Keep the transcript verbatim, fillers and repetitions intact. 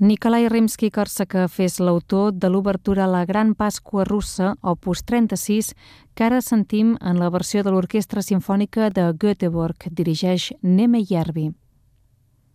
Nikolai Rimsky-Korsakov és l'autor de l'obertura a la Gran Pasqua Russa, opus trenta-sis, que ara sentim en la versió de l'Orquestra Simfònica de Göteborg, dirigeix Neme Järvi.